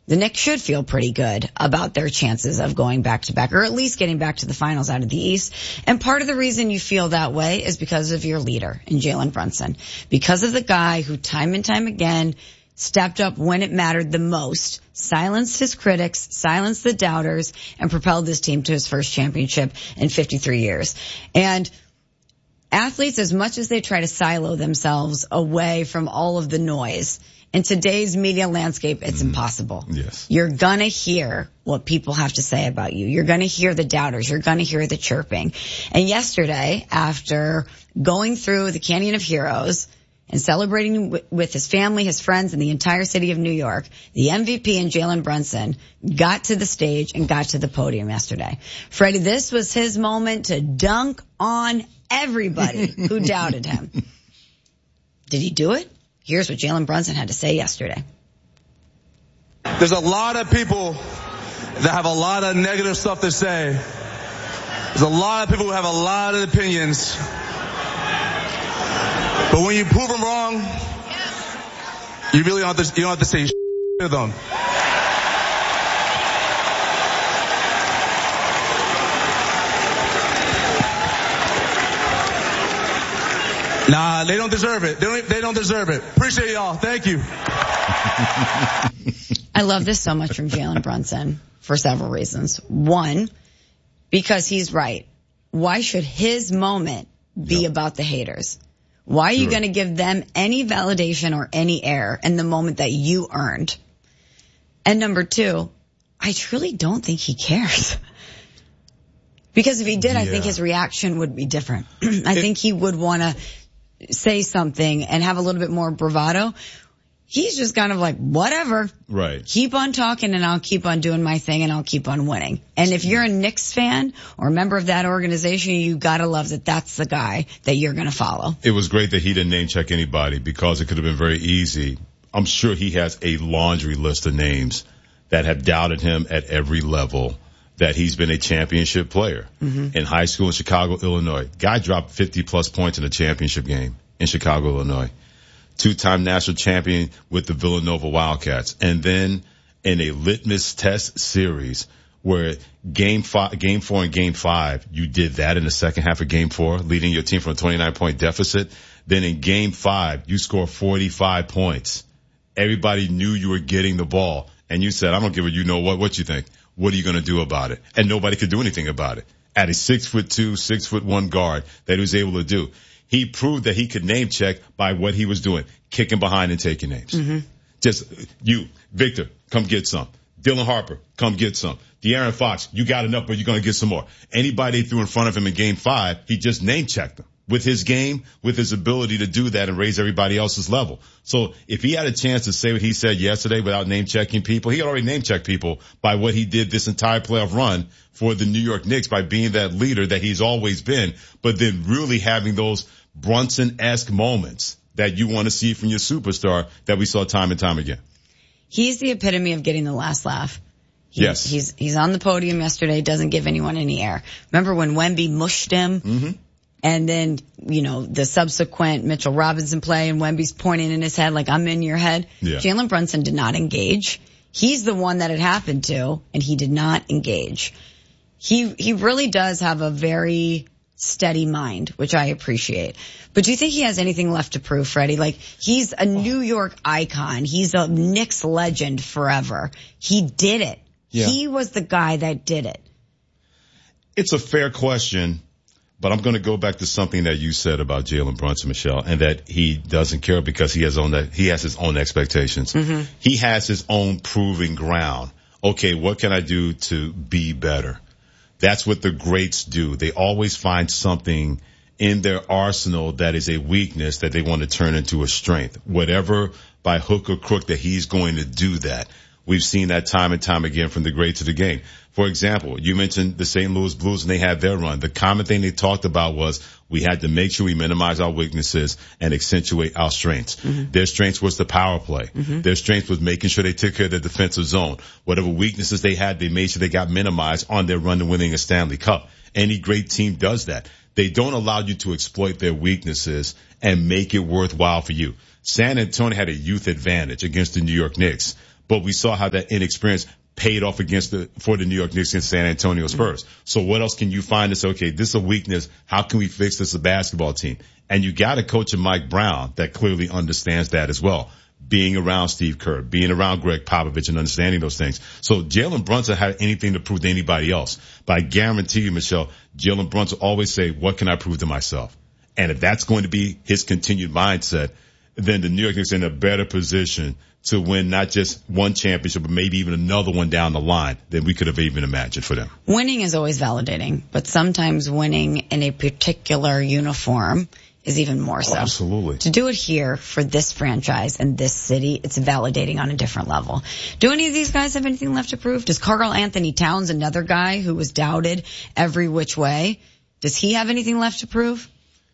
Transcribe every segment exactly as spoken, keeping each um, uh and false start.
the Knicks should feel pretty good about their chances of going back to back, or at least getting back to the finals out of the East. And part of the reason you feel that way is because of your leader in Jalen Brunson, because of the guy who time and time again stepped up when it mattered the most, silenced his critics, silenced the doubters, and propelled this team to his first championship in fifty-three years. And athletes, as much as they try to silo themselves away from all of the noise, in today's media landscape, it's mm. impossible. Yes. You're gonna hear what people have to say about you. You're gonna hear the doubters. You're gonna hear the chirping. And yesterday, after going through the Canyon of Heroes and celebrating w- with his family, his friends, and the entire city of New York, the M V P and Jalen Brunson got to the stage and got to the podium yesterday. Freddie, this was his moment to dunk on everybody who doubted him. Did he do it? Here's what Jalen Brunson had to say yesterday. There's a lot of people that have a lot of negative stuff to say. There's a lot of people who have a lot of opinions. But when you prove them wrong, you really don't have to, you don't have to say shit to them. Nah, they don't deserve it. They don't, they don't deserve it. Appreciate y'all. Thank you. I love this so much from Jalen Brunson for several reasons. One, because he's right. Why should his moment be yep. about the haters? Why are you sure. going to give them any validation or any air in the moment that you earned? And number two, I truly don't think he cares. Because if he did, yeah. I think his reaction would be different. I it, think he would want to say something and have a little bit more bravado. He's just kind of like, whatever. Right. Keep on talking and I'll keep on doing my thing and I'll keep on winning. And if you're a Knicks fan or a member of that organization, you gotta love that that's the guy that you're gonna follow. It was great that he didn't name check anybody because it could have been very easy. I'm sure he has a laundry list of names that have doubted him at every level, that he's been a championship player. Mm-hmm. In high school in Chicago, Illinois. Guy dropped fifty plus points in a championship game in Chicago, Illinois. Two-time national champion with the Villanova Wildcats. And then in a litmus test series where game five, game four and game five, you did that in the second half of game four, leading your team from a twenty-nine point deficit. Then in game five, you score forty-five points. Everybody knew you were getting the ball. And you said, I don't give a you know what, what you think. What are you going to do about it? And nobody could do anything about it. At a six foot two, six foot one guard that he was able to do. He proved that he could name check by what he was doing, kicking behind and taking names. Mm-hmm. Just you, Victor, come get some. Dylan Harper, come get some. De'Aaron Fox, you got enough, but you're going to get some more. Anybody they threw in front of him in game five, he just name checked them. With his game, with his ability to do that and raise everybody else's level. So if he had a chance to say what he said yesterday without name checking people, he had already name checked people by what he did this entire playoff run for the New York Knicks by being that leader that he's always been, but then really having those Brunson-esque moments that you want to see from your superstar that we saw time and time again. He's the epitome of getting the last laugh. He, yes. He's, he's on the podium yesterday, doesn't give anyone any air. Remember when Wemby mushed him? Mm-hmm. And then, you know, the subsequent Mitchell Robinson play and Wemby's pointing in his head like, I'm in your head. Yeah. Jalen Brunson did not engage. He's the one that it happened to, and he did not engage. He, he really does have a very steady mind, which I appreciate. But do you think he has anything left to prove, Freddie? Like, he's a New York icon. He's a Knicks legend forever. He did it. Yeah. He was the guy that did it. It's a fair question. But I'm going to go back to something that you said about Jalen Brunson, Michelle, and that he doesn't care because he has own that he has his own expectations. Mm-hmm. He has his own proving ground. Okay, what can I do to be better? That's what the greats do. They always find something in their arsenal that is a weakness that they want to turn into a strength. Whatever by hook or crook that he's going to do that. We've seen that time and time again from the greats of the game. For example, you mentioned the Saint Louis Blues and they had their run. The common thing they talked about was we had to make sure we minimize our weaknesses and accentuate our strengths. Mm-hmm. Their strengths was the power play. Mm-hmm. Their strength was making sure they took care of their defensive zone. Whatever weaknesses they had, they made sure they got minimized on their run to winning a Stanley Cup. Any great team does that. They don't allow you to exploit their weaknesses and make it worthwhile for you. San Antonio had a youth advantage against the New York Knicks. but we saw how that inexperience paid off against the, for the New York Knicks and San Antonio Spurs. Mm-hmm. So what else can you find to say, okay, this is a weakness. How can we fix this as a basketball team? And you got a coach in Mike Brown that clearly understands that as well. Being around Steve Kerr, being around Greg Popovich and understanding those things. So Jalen Brunson had anything to prove to anybody else. But I guarantee you, Michelle, Jalen Brunson always say, what can I prove to myself? And if that's going to be his continued mindset, then the New York Knicks are in a better position to win not just one championship, but maybe even another one down the line than we could have even imagined for them. Winning is always validating, but sometimes winning in a particular uniform is even more so. Oh, absolutely. To do it here for this franchise and this city, it's validating on a different level. Do any of these guys have anything left to prove? Does Karl Anthony Towns, another guy who was doubted every which way, does he have anything left to prove?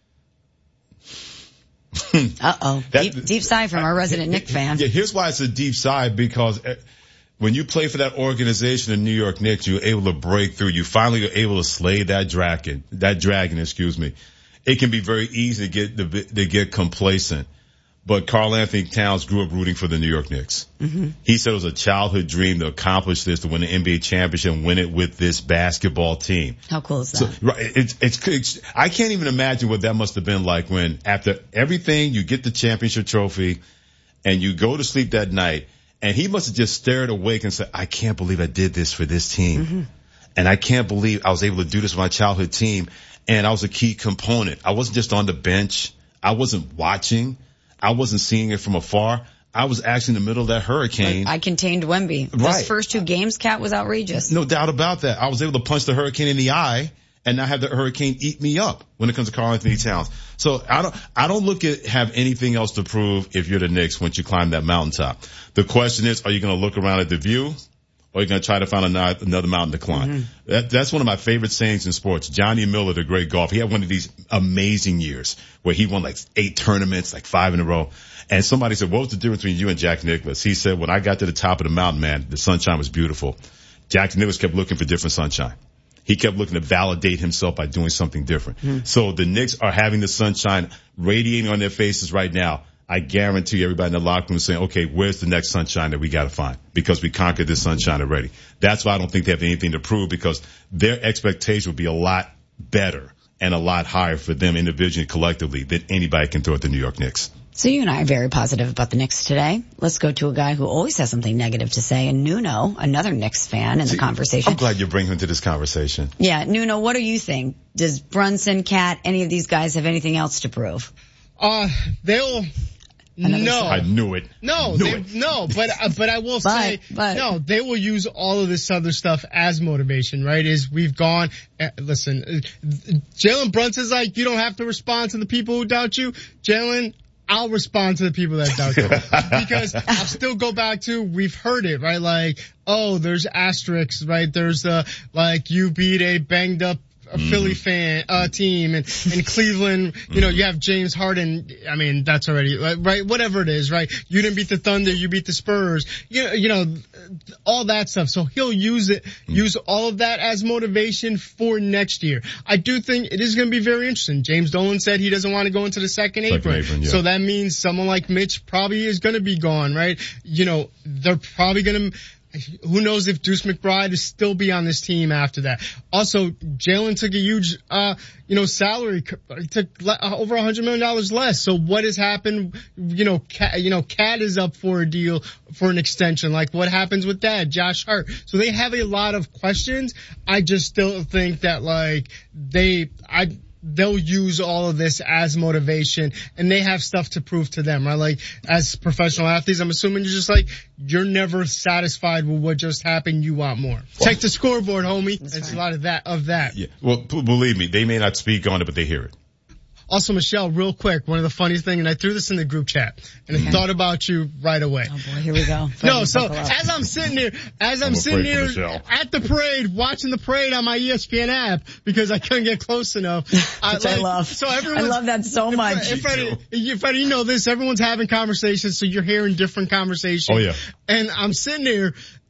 Uh-oh. Deep, deep sigh from our resident Knicks fan. Yeah, here's why it's a deep sigh, because when you play for that organization, the New York Knicks, you're able to break through. You finally are able to slay that dragon, that dragon, excuse me. It can be very easy to get, to, to get complacent. But Karl Anthony Towns grew up rooting for the New York Knicks. Mm-hmm. He said it was a childhood dream to accomplish this, to win the N B A championship and win it with this basketball team. How cool is that? So, right, it's, it's, it's, I can't even imagine what that must have been like when after everything you get the championship trophy and you go to sleep that night, and he must have just stared awake and said, I can't believe I did this for this team. Mm-hmm. And I can't believe I was able to do this with my childhood team. And I was a key component. I wasn't just on the bench. I wasn't watching. I wasn't seeing it from afar. I was actually in the middle of that hurricane. I contained Wemby. Right. Those first two games, Cat, was outrageous. No doubt about that. I was able to punch the hurricane in the eye and not have the hurricane eat me up when it comes to Karl Anthony Towns. So I don't, I don't look at, have anything else to prove if you're the Knicks once you climb that mountaintop. The question is, are you going to look around at the view? Or you're going to try to find another, another mountain to climb. Mm-hmm. That, that's one of my favorite sayings in sports. Johnny Miller, the great golfer, he had one of these amazing years where he won like eight tournaments, like five in a row. And somebody said, what was the difference between you and Jack Nicklaus? He said, when I got to the top of the mountain, man, the sunshine was beautiful. Jack Nicklaus kept looking for different sunshine. He kept looking to validate himself by doing something different. Mm-hmm. So the Knicks are having the sunshine radiating on their faces right now. I guarantee everybody in the locker room is saying, okay, where's the next sunshine that we got to find? Because we conquered this sunshine already. That's why I don't think they have anything to prove, because their expectation would be a lot better and a lot higher for them individually and collectively than anybody can throw at the New York Knicks. So you and I are very positive about the Knicks today. Let's go to a guy who always has something negative to say, and Nuno, another Knicks fan in See, the conversation. I'm glad you bring him into this conversation. Yeah, Nuno, what do you think? Does Brunson, Cat, any of these guys have anything else to prove? Uh, they'll... Another no, I knew it. No, knew they, it. no, but uh, but I will but, say but. no. They will use all of this other stuff as motivation, right? Is we've gone. Uh, listen, uh, Jalen Brunson's like, you don't have to respond to the people who doubt you. Jalen, I'll respond to the people that doubt you because I'll still go back to we've heard it, right? Like, oh, there's asterisks, right? There's uh like you beat a banged up. A mm. Philly fan, uh, team and, and Cleveland, you know, you have James Harden. I mean, that's already, right? Whatever it is, right? You didn't beat the Thunder, you beat the Spurs, you, you know, all that stuff. So he'll use it, mm. use all of that as motivation for next year. I do think it is going to be very interesting. James Dolan said he doesn't want to go into the second, second apron. apron yeah. So that means someone like Mitch probably is going to be gone, right? You know, they're probably going to, who knows if Deuce McBride is still be on this team after that. Also, Jalen took a huge, uh, you know, salary, he took over a hundred million dollars less. So what has happened? You know, Cat, you know, Cat is up for a deal for an extension. Like what happens with that? Josh Hart. So they have a lot of questions. I just still think that like they, I, they'll use all of this as motivation and they have stuff to prove to them, right? Like as professional athletes, I'm assuming you're just like, you're never satisfied with what just happened. You want more. Well, check the scoreboard, homie. It's right. a lot of that, of that. Yeah. Well, p- believe me, they may not speak on it, but they hear it. Also, Michelle, real quick, one of the funniest things, and I threw this in the group chat, and I thought about you right away. Oh boy, here we go. No, so as I'm sitting there, as I'm, I'm sitting there at the parade, watching the parade on my E S P N app, because I couldn't get close enough. I, Which like, I love. So I love that so much. If, if, if, if you know this, everyone's having conversations, so you're hearing different conversations. Oh yeah. And I'm sitting there,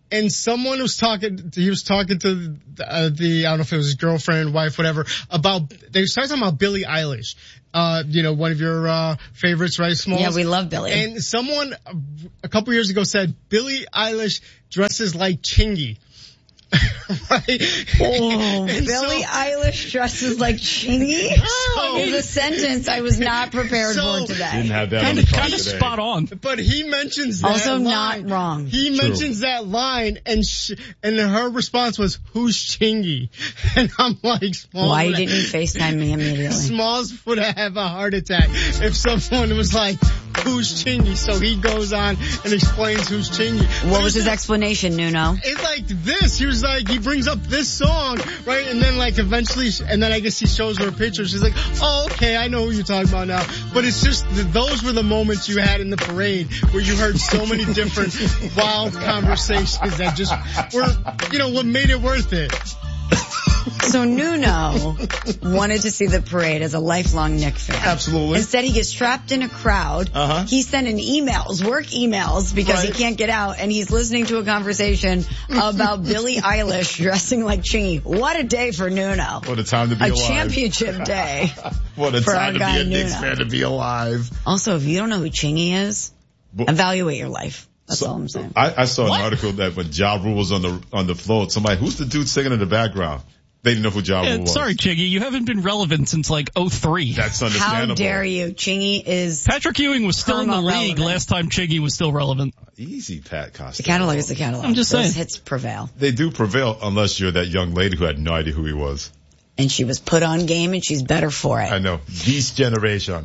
and someone was talking, he was talking to uh, the, I don't know if it was his girlfriend, wife, whatever, about, they started talking about Billie Eilish. Uh, you know, one of your, uh, favorites, right, Smalls? Yeah, we love Billie. And someone a couple years ago said, Billie Eilish dresses like Chingy. Right? Oh, and Billie so, Eilish dresses like Chingy? So, is a sentence I was not prepared so, for today. Didn't have that Kind on the of, card kind of today. spot on. But he mentions that Also line. not wrong. He True. mentions that line, and sh- and her response was, "Who's Chingy?" And I'm like, Smalls Why would didn't you FaceTime me immediately? Smalls would have a heart attack if someone was like, "Who's Chingy?" So he goes on and explains who's Chingy. What was his explanation, Nuno? It's like this. He was like, he brings up this song, right? And then like eventually, and then I guess he shows her a picture. She's like, oh, okay, I know who you're talking about now. But it's just, those were the moments you had in the parade where you heard so many different wild conversations that just were, you know, what made it worth it. So Nuno wanted to see the parade as a lifelong Knick fan. Absolutely. Instead, he gets trapped in a crowd. Uh-huh. He's sending emails, work emails, because Right. he can't get out, and he's listening to a conversation about Billie Eilish dressing like Chingy. What a day for Nuno. What a time to be A alive. championship day. What a for time our to guy be a Knicks Nuno. fan to be alive. Also, if you don't know who Chingy is, But- evaluate your life. That's So- all I'm saying. I, I saw an What? article that when Ja Rule was on the on the floor, somebody, who's the dude singing in the background? They didn't know who Ja Yeah, Rule was. sorry, Chiggy, you haven't been relevant since like oh three. That's How understandable. dare you? Chingy is, Patrick Ewing was still in the league Perma-relevant. last time Chiggy was still relevant. Easy, Pat Costello. the catalog is the catalog. I'm just Those saying. hits prevail. They do prevail unless you're that young lady who had no idea who he was. And she was put on game and she's better for it. I know. This generation.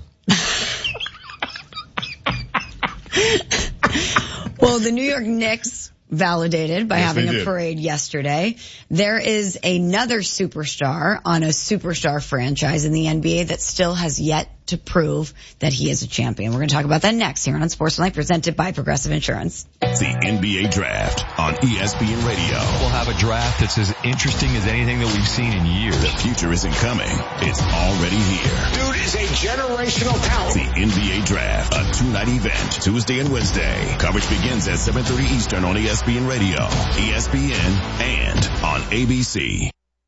Well, the New York Knicks validated by Yes, having they a did. parade yesterday. There is another superstar on a superstar franchise in the N B A that still has yet to prove that he is a champion. We're going to talk about that next here on Sportsline, presented by Progressive Insurance. The N B A Draft on E S P N Radio. We'll have a draft that's as interesting as anything that we've seen in years. The future isn't coming. It's already here. Dude is a generational talent. The N B A Draft, a two-night event, Tuesday and Wednesday. Coverage begins at seven thirty Eastern on E S P N Radio, E S P N, and on A B C.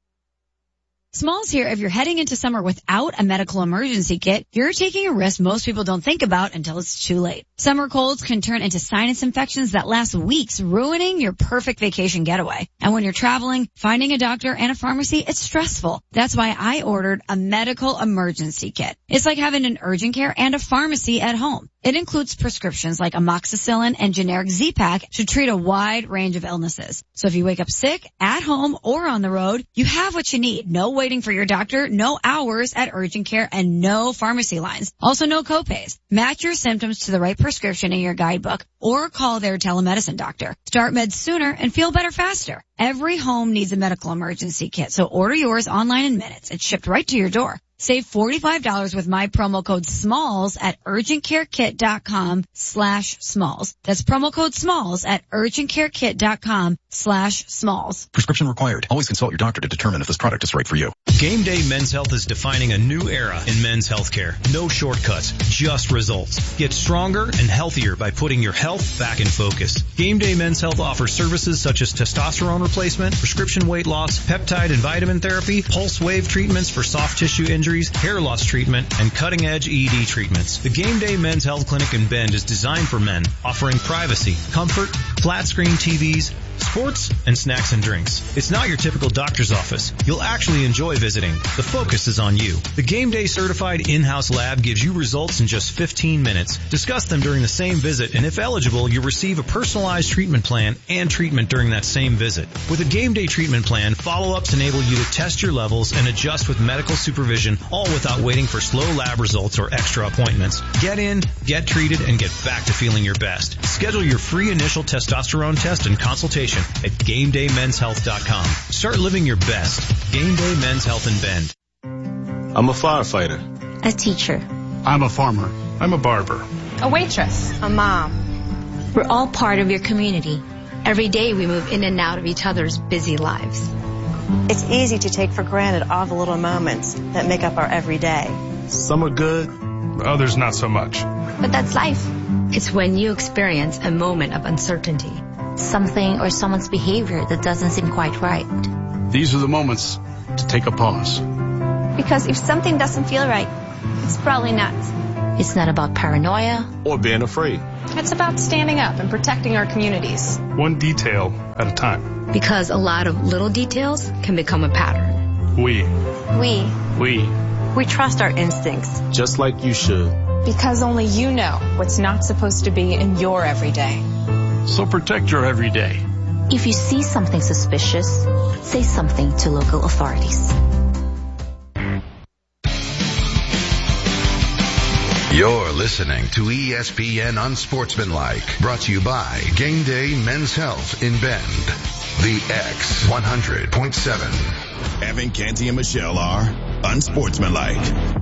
Smalls here. If you're heading into summer without a medical emergency kit, you're taking a risk most people don't think about until it's too late. Summer colds can turn into sinus infections that last weeks, ruining your perfect vacation getaway. And when you're traveling, finding a doctor and a pharmacy, it's stressful. That's why I ordered a medical emergency kit. It's like having an urgent care and a pharmacy at home. It includes prescriptions like amoxicillin and generic Z-Pak to treat a wide range of illnesses. So if you wake up sick, at home, or on the road, you have what you need. No waiting for your doctor, no hours at urgent care, and no pharmacy lines. Also no copays. Match your symptoms to the right prescription in your guidebook or call their telemedicine doctor. Start meds sooner and feel better faster. Every home needs a medical emergency kit, so order yours online in minutes. It's shipped right to your door. Save forty-five dollars with my promo code SMALLS at urgentcarekit.com slash SMALLS. That's promo code SMALLS at urgentcarekit.com slash SMALLS. Prescription required. Always consult your doctor to determine if this product is right for you. Game Day Men's Health is defining a new era in men's healthcare. No shortcuts, just results. Get stronger and healthier by putting your health back in focus. Game Day Men's Health offers services such as testosterone replacement, prescription weight loss, peptide and vitamin therapy, pulse wave treatments for soft tissue injuries, hair loss treatment, and cutting-edge E D treatments. The Game Day Men's Health Clinic in Bend is designed for men, offering privacy, comfort, flat-screen T Vs, sports, and snacks and drinks. It's not your typical doctor's office. You'll actually enjoy visiting. The focus is on you. The Game Day certified in-house lab gives you results in just fifteen minutes. Discuss them during the same visit, and if eligible, you'll receive a personalized treatment plan and treatment during that same visit. With a Game Day treatment plan, follow-ups enable you to test your levels and adjust with medical supervision, all without waiting for slow lab results or extra appointments. Get in, get treated, and get back to feeling your best. Schedule your free initial testosterone test and consultation at game day men's health dot com. Start living your best. Game Day Men's Health in Bend. I'm a firefighter. A teacher. I'm a farmer. I'm a barber. A waitress. A mom. We're all part of your community. Every day we move in and out of each other's busy lives. It's easy to take for granted all the little moments that make up our everyday. Some are good, others not so much. But that's life. It's when you experience a moment of uncertainty. something or someone's behavior that doesn't seem quite right. These are the moments to take a pause. Because if something doesn't feel right, it's probably not. It's not about paranoia or being afraid. It's about standing up and protecting our communities. One detail at a time. Because a lot of little details can become a pattern. We. We. We. We trust our instincts. Just like you should. Because only you know what's not supposed to be in your everyday. So protect your everyday. If you see something suspicious, say something to local authorities. You're listening to E S P N Unsportsmanlike, brought to you by Game Day Men's Health in Bend. The X one hundred point seven. Evan, Canty, and Michelle are Unsportsmanlike.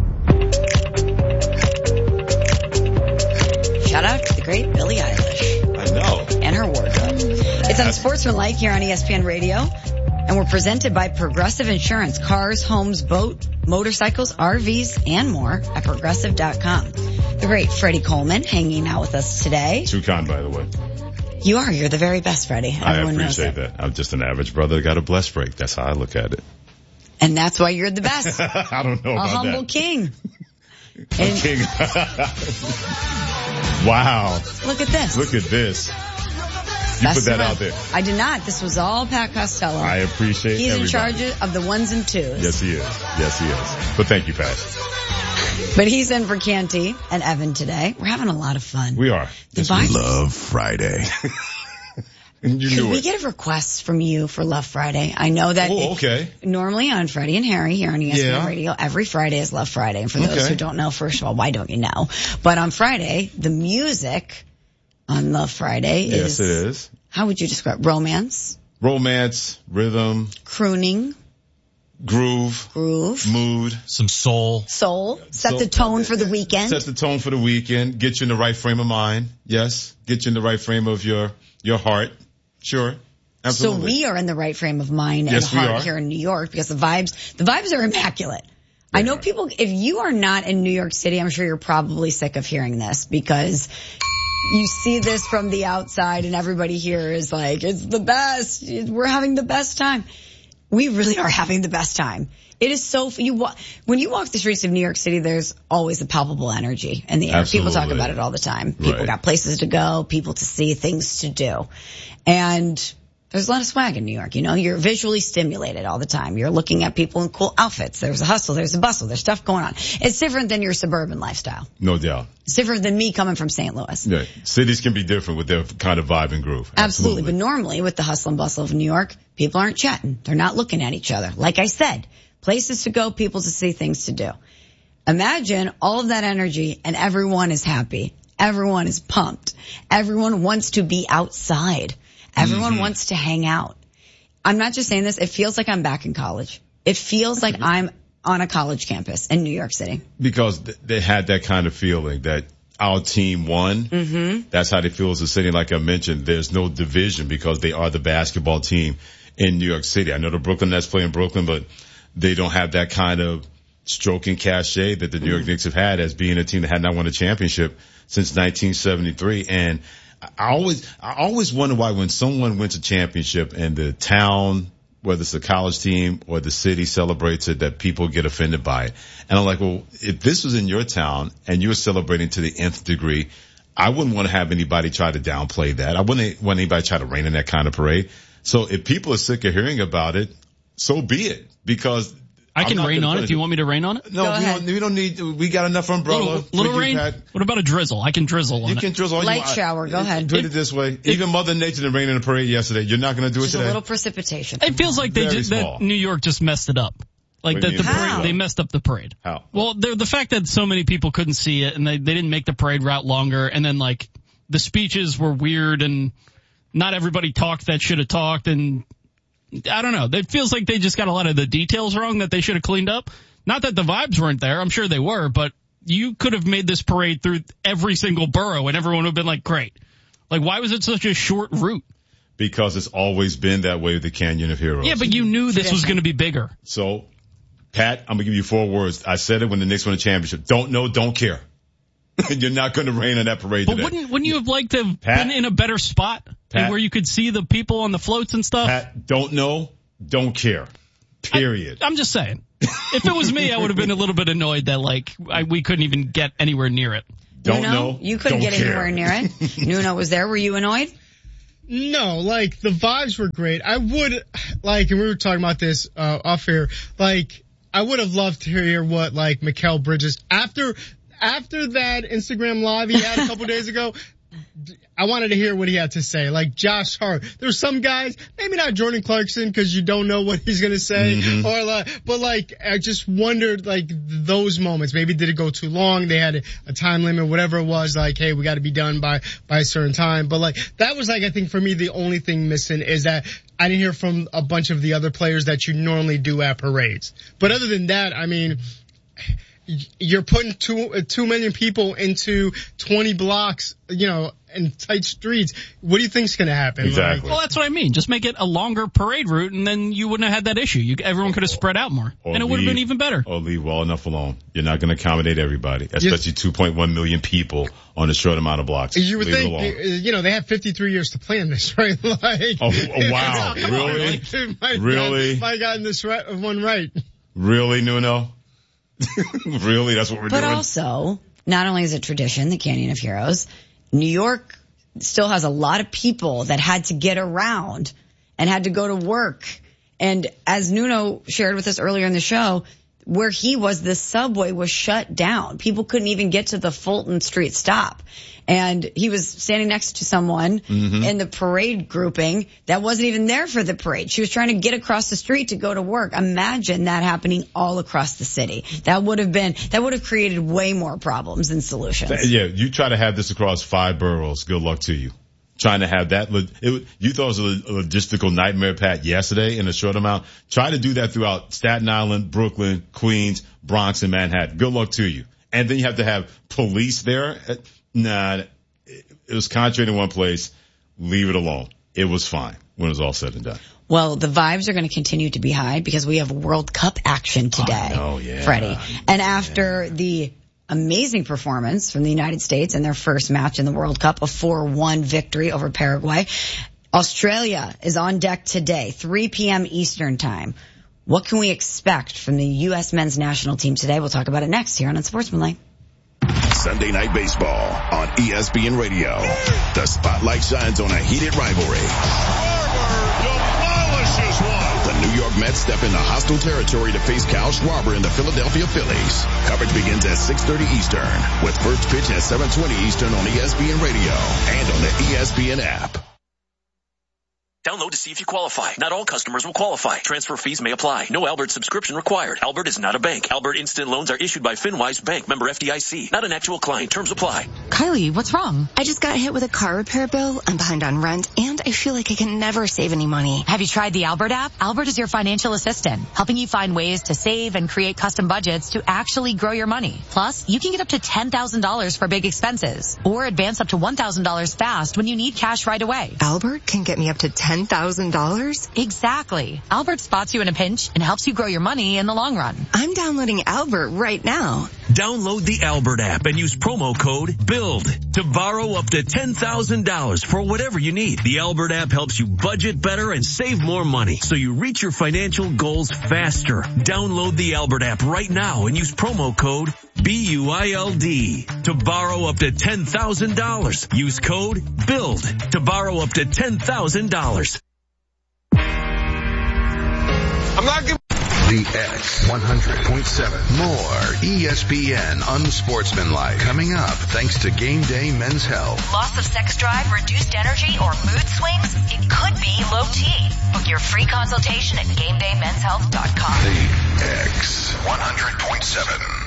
Shout out to the great Billie Eilish. I know. And her wardrobe. It's Unsportsmanlike here on E S P N Radio. And we're presented by Progressive Insurance. Cars, homes, boat, motorcycles, R Vs, and more at Progressive dot com. The great Freddie Coleman hanging out with us today. Too kind, by the way. You are. You're the very best, Freddie. Everyone I appreciate knows that. I'm just an average brother that got a blessed break. That's how I look at it. And that's why you're the best. I don't know about that. A humble king. A And king. Wow. Look at this. Look at this. You Best put that around. out there. I did not. This was all Pat Costello. I appreciate He's everybody. in charge of the ones and twos. Yes, he is. Yes, he is. But thank you, Pat. But he's in for Canty and Evan today. We're having a lot of fun. We are. The Yes, vibes. Love Friday. You Could knew we it. get a request from you for Love Friday? I know that Oh, okay. normally on Freddie and Harry here on E S P N Yeah. Radio, every Friday is Love Friday. And for those Okay. who don't know, first of all, why don't you know? But on Friday, the music on Love Friday Yes, is, it is. how would you describe romance, Romance, rhythm, crooning, groove, groove, mood, some soul, soul, set So- the tone for the weekend? Set the tone for the weekend. Get you in the right frame of mind. Yes. Get you in the right frame of your, your heart. Sure. Absolutely. So we are in the right frame of mind Yes, and we heart are. here in New York because the vibes, the vibes are immaculate. I know people, if you are not in New York City, I'm sure you're probably sick of hearing this because you see this from the outside and everybody here is like, it's the best. We're having the best time. We really are having the best time. It is so, you wa- when you walk the streets of New York City, there's always a palpable energy in the air. People talk Absolutely. about it all the time. People Right. got places to go, people to see, things to do. And there's a lot of swag in New York. You know, you're visually stimulated all the time. You're looking at people in cool outfits. There's a hustle. There's a bustle. There's stuff going on. It's different than your suburban lifestyle. No doubt. It's different than me coming from Saint Louis. Yeah. Cities can be different with their kind of vibe and groove. Absolutely. But normally with the hustle and bustle of New York, people aren't chatting. They're not looking at each other. Like I said, places to go, people to see, things to do. Imagine all of that energy and everyone is happy. Everyone is pumped. Everyone wants to be outside. Everyone Mm-hmm. wants to hang out. I'm not just saying this. It feels like I'm back in college. It feels like I'm on a college campus in New York City. Because th- they had that kind of feeling that our team won. Mm-hmm. That's how they feel as a city. Like I mentioned, there's no division because they are the basketball team in New York City. I know the Brooklyn Nets play in Brooklyn, but they don't have that kind of stroking cachet that the New York Knicks have had as being a team that had not won a championship since nineteen seventy-three. And I always, I always wonder why when someone wins a championship and the town, whether it's the college team or the city celebrates it, that people get offended by it. And I'm like, well, if this was in your town and you were celebrating to the nth degree, I wouldn't want to have anybody try to downplay that. I wouldn't want anybody try to rain in that kind of parade. So if people are sick of hearing about it, so be it. Because I can I'm not rain gonna on put it. Do you want me to rain on it? No, we don't, we don't need, we got enough umbrella. Little, for little you, rain? Pat. What about a drizzle? I can drizzle on You it. can drizzle all Light you want. shower, go I- ahead. Put it this way. Even Mother Nature didn't rain in the parade yesterday. You're not going to do it Just a today? little precipitation. It feels like they Very just, small. that New York just messed it up. Like What that do the you mean? parade, How? they messed up the parade. How? Well, the the fact that so many people couldn't see it and they, they didn't make the parade route longer, and then like the speeches were weird and not everybody talked that should have talked, and I don't know. It feels like they just got a lot of the details wrong that they should have cleaned up. Not that the vibes weren't there. I'm sure they were, but you could have made this parade through every single borough and everyone would have been like, great. Like, why was it such a short route? Because it's always been that way with the Canyon of Heroes. Yeah, but you knew this was going to be bigger. So, Pat, I'm going to give you four words. I said it when the Knicks won the championship. Don't know, don't care. You're not going to rain on that parade But today. wouldn't wouldn't you have liked to have Pat, been in a better spot Pat, where you could see the people on the floats and stuff? Pat, don't know, don't care. Period. I, I'm just saying. If it was me, I would have been a little bit annoyed that like I, we couldn't even get anywhere near it. Don't Nuno, know. You couldn't don't get care. anywhere near it. Nuno was there. Were you annoyed? No, like, the vibes were great. I would, like, and we were talking about this, uh, off here, like, I would have loved to hear what, like, Mikal Bridges, after, after that Instagram live he had a couple days ago, I wanted to hear what he had to say. Like Josh Hart. There's some guys, maybe not Jordan Clarkson because you don't know what he's going to say. Mm-hmm. Or like, but like, I just wondered like those moments. Maybe did it go too long? They had a, a time limit, whatever it was. Like, hey, we got to be done by, by a certain time. But like, that was like, I think for me, the only thing missing is that I didn't hear from a bunch of the other players that you normally do at parades. But other than that, I mean, you're putting two, two million people into twenty blocks, you know, and tight streets. What do you think's going to happen? Exactly. Like, well, that's what I mean. Just make it a longer parade route, and then you wouldn't have had that issue. You, everyone could have spread out more, or and it would have been even better. Or leave well enough alone. You're not going to accommodate everybody, especially two point one million people on a short amount of blocks. You would leave think, you know, they have fifty-three years to plan this, right? Like, oh, oh wow, really? Might really? Got, might gotten this right, one right. Really, Nuno? Really? That's what we're but doing? But also, not only is it tradition, the Canyon of Heroes, New York still has a lot of people that had to get around and had to go to work. And as Nuno shared with us earlier in the show, where he was, the subway was shut down. People couldn't even get to the Fulton Street stop. And he was standing next to someone mm-hmm. in the parade grouping that wasn't even there for the parade. She was trying to get across the street to go to work. Imagine that happening all across the city. That would have been, that would have created way more problems than solutions. Yeah, you try to have this across five boroughs. Good luck to you. Trying to have that, it, you thought it was a logistical nightmare, Pat, yesterday in a short amount. Try to do that throughout Staten Island, Brooklyn, Queens, Bronx, and Manhattan. Good luck to you. And then you have to have police there. Nah, it was contrary in one place. Leave it alone. It was fine when it was all said and done. Well, the vibes are going to continue to be high because we have World Cup action today, oh, yeah. Freddie. And after yeah. the amazing performance from the United States in their first match in the World Cup, a four one victory over Paraguay, Australia is on deck today, three p.m. Eastern time. What can we expect from the U S men's national team today? We'll talk about it next here on Unsportsmanlike. Sunday Night Baseball on E S P N Radio. The spotlight shines on a heated rivalry. Demolishes one. The New York Mets step into hostile territory to face Kyle Schwarber and the Philadelphia Phillies. Coverage begins at six thirty Eastern with first pitch at seven twenty Eastern on E S P N Radio and on the E S P N app. Download to see if you qualify. Not all customers will qualify. Transfer fees may apply. No Albert subscription required. Albert is not a bank. Albert Instant Loans are issued by FinWise Bank, member F D I C. Not an actual client. Terms apply. Kylie, what's wrong? I just got hit with a car repair bill. I'm behind on rent, and I feel like I can never save any money. Have you tried the Albert app? Albert is your financial assistant, helping you find ways to save and create custom budgets to actually grow your money. Plus, you can get up to ten thousand dollars for big expenses, or advance up to one thousand dollars fast when you need cash right away. Albert can get me up to ten thousand dollars? Exactly. Albert spots you in a pinch and helps you grow your money in the long run. I'm downloading Albert right now. Download the Albert app and use promo code BUILD to borrow up to ten thousand dollars for whatever you need. The Albert app helps you budget better and save more money so you reach your financial goals faster. Download the Albert app right now and use promo code B U I L D to borrow up to ten thousand dollars. Use code BUILD to borrow up to ten thousand dollars. I'm not giving the X one hundred point seven. More E S P N Unsportsmanlike coming up thanks to Game Day Men's Health. Loss of sex drive, reduced energy, or mood swings? It could be low T. Book your free consultation at game day men's health dot com. The X one hundred point seven.